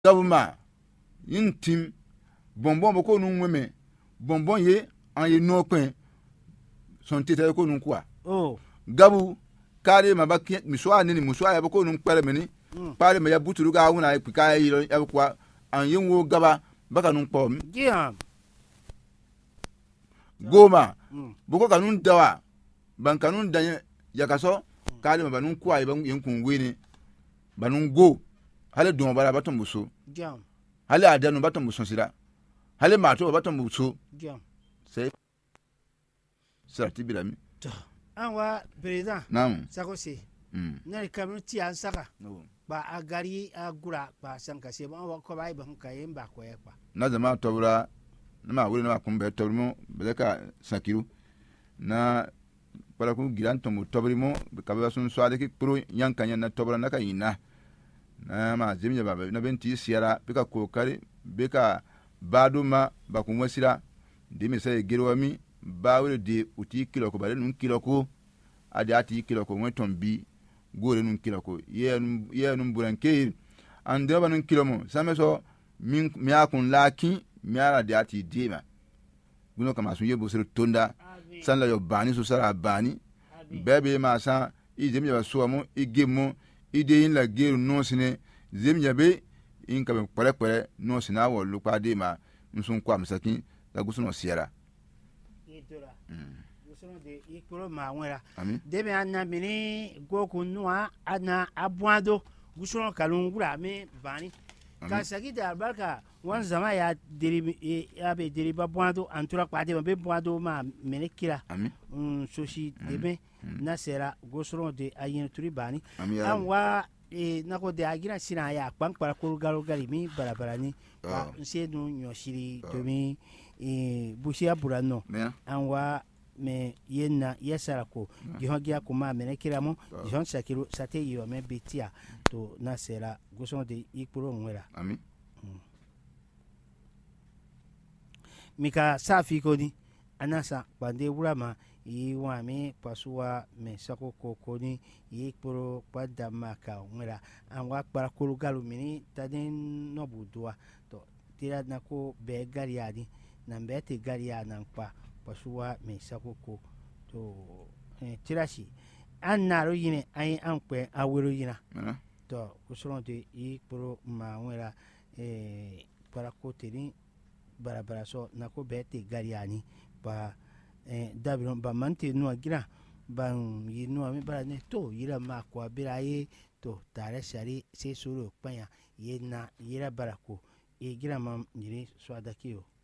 gabuma yin tim bonbon ko nun weme bonbon ye an ye no pen son tete ko nun kwa gabu kare ma bakki miswa ni muswa ya ko nun pare meni pare ma ya buturu ga wona pika yi ya kwa an yin wo gaba baka nun pom goma boko kanun dawa ban kanun danye yakaso kare ma banun kwa yin kun wini banun go hale don bara baton muso hale adanu baton muso sira hale mato baton muso sai sarti bilami anwa president naam sakosi na community an saka ba agari agura ba sanka se ba ko ba ba ka yin ba ko yakwa na zama tobra na ma wuri na kumbe tobrimo beleka sakiru na para ku giran tomu tobrimo ka ba sun swade ki pro yankanya na tobra na ka ina na ma zimnya ba na benti siara bika kokari bika baduma ba ku wasira dimi sai girwami ba wuri de uti kilo ko bare nun kilo ko adi ati kilo ko weton bi gore nun kilo ko ye nun buranke ande ba nun kilo mo sameso mi akun laki mi ara de ati dima guno kama sun yebo sir tonda san la yo bani so sara bani bebe ma san izemya ba so mo igemo ide in la geru no sine zemya be in ka be pere no sina wo lu pa de ma nsun kwa msakin la gusu no siara gusu de ikoro ma wera de be anna mini goku nuwa ana abwado gusu no kalungura me bani ka sagi da albarka wan zama ya diri ya be diri ba bwado antura kwa de be bwado ma mini kira soshi de be na sera gusu de ayin turi bani anwa nako de agira sina ya kpankpara ko galo gali mi barabara ni ba nse nu nyoshiri to mi bushia burano anwa me yenna yesara ko gihogia ko ma mene kiramo gihon sakiru sate yo me betia to na sera goson de ikporo nwera mika safi ko ni anasa pande wurama yi wa mi pasuwa me sako ko ni yi kporo pada maka nwera anwa kpara kolu galu mini tadin nobudua to tira na ko be gariadi na mbete garia na nkpa pasuwa me sako ko to tirashi annaro yine ayi ankpe awero yina to kusoro de yi kporo ma nwera para ko teni barabara so na ko bete gariani ba dabiron ba mante nuwa gira ban yi nuwa mi bara ne to yira ma ko abira ye to tare shari se suru panya ye na yira barako e gira mam yiri so adakiyo